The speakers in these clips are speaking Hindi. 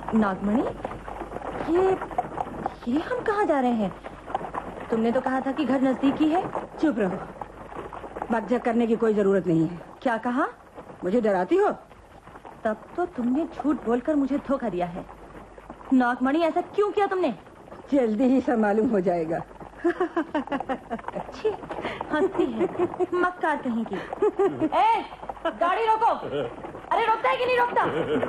नागमणि, ये हम कहाँ जा रहे हैं? तुमने तो कहा था कि घर नजदीक ही है। चुप रहो, बकझक करने की कोई जरूरत नहीं है। क्या कहा? मुझे डराती हो? तब तो तुमने झूठ बोलकर मुझे धोखा दिया है। नागमणि, ऐसा क्यों किया तुमने? जल्दी ही सब मालूम हो जाएगा। अच्छी हंसती है, मक्कार कहीं की। ए, गाड़ी रोको। अरे रोकता है कि नहीं रोकता?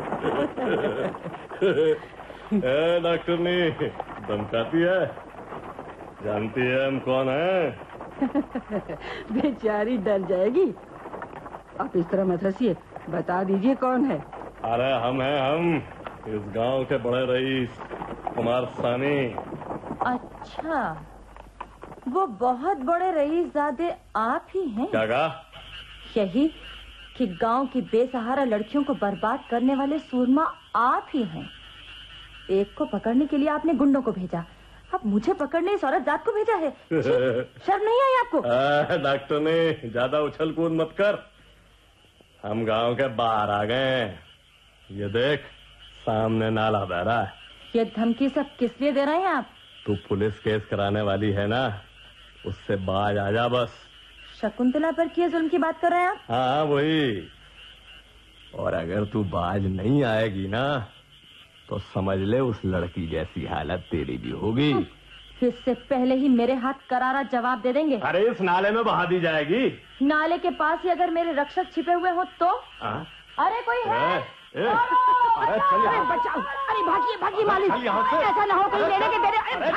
डॉक्टरनी धमकाती है, जानती है हम कौन है? बेचारी डर जाएगी। आप इस तरह मत हंसिए, बता दीजिए कौन है। अरे हम हैं, हम इस गांव के बड़े रईस कुमार सानी। अच्छा, वो बहुत बड़े रईसजादे आप ही हैं? क्या कहा? यही कि गांव की बेसहारा लड़कियों को बर्बाद करने वाले सूरमा आप ही हैं। एक को पकड़ने के लिए आपने गुंडों को भेजा, अब मुझे पकड़ने इस औरत जात को भेजा है। शर्म नहीं आई आपको? डॉक्टर ने ज्यादा उछल कूद मत कर, हम गांव के बाहर आ गए। ये देख, सामने नाला बह रहा है। ये धमकी सब किस लिए दे रहे हैं आप? तू पुलिस केस कराने वाली है ना, उससे बाज आ जा बस। शकुंतला पर किए जुल्म की बात कर रहे हैं आप? हाँ वही। और अगर तू बाज नहीं आएगी ना, तो समझ ले उस लड़की जैसी हालत तेरी भी होगी। इससे पहले ही मेरे हाथ करारा जवाब दे देंगे। अरे इस नाले में बहा दी जाएगी। नाले के पास ही अगर मेरे रक्षक छिपे हुए हो तो? अरे कोई है? अरे बचाओ, अरे भागिए भागिए मालिक, ऐसा ना हो कहीं लेने के तेरे।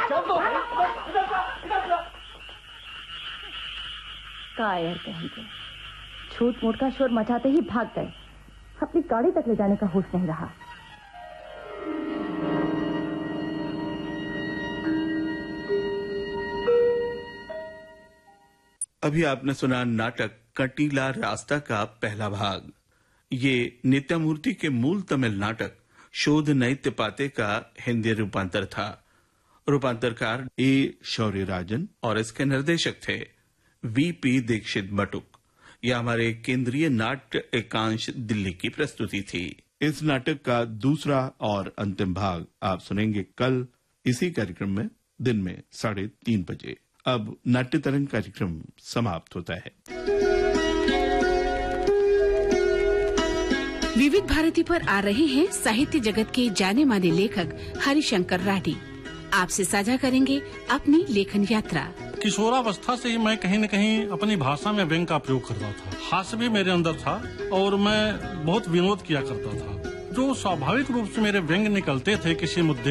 कायर कहेंगे, झूठ मूठ का शोर मचाते ही भाग गए, अपनी गाड़ी तक ले जाने का होश नहीं रहा। अभी आपने सुना नाटक कंटीला रास्ता का पहला भाग। ये नित्यामूर्ति के मूल तमिल नाटक शोध नैत्यपाते का हिंदी रूपांतर था। रूपांतरकार ए शौर्यराजन और इसके निर्देशक थे वीपी दीक्षित बटुक। यह हमारे केंद्रीय नाट्य एकांश दिल्ली की प्रस्तुति थी। इस नाटक का दूसरा और अंतिम भाग आप सुनेंगे कल इसी कार्यक्रम में दिन में 3:30 बजे। अब नाट्य तरंग कार्यक्रम समाप्त होता है। विविध भारती पर आ रहे हैं साहित्य जगत के जाने माने लेखक हरिशंकर राठी। आपसे साझा करेंगे अपनी लेखन यात्रा। किशोरावस्था से ही मैं कहीं न कहीं अपनी भाषा में व्यंग का प्रयोग करता था। हास्य भी मेरे अंदर था और मैं बहुत विनोद किया करता था। जो स्वाभाविक रूप से मेरे व्यंग निकलते थे किसी मुद्दे